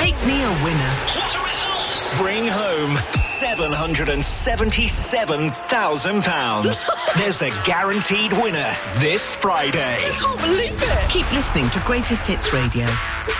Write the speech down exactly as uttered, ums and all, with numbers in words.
Make me a winner. Bring home seven hundred seventy-seven thousand pounds. There's a guaranteed winner this Friday. I can't believe it. Keep listening to Greatest Hits Radio.